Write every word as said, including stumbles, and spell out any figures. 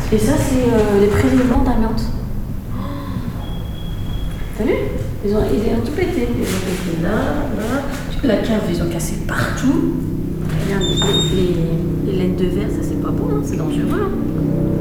Et ça, c'est euh, les prélèvements d'amiante. T'as vu? Ils ont, ils ont tout pété. Ils ont pété là, là. La cave, ils ont cassé partout. Regarde, les, les, les laines de verre, ça c'est pas bon, hein, c'est dangereux.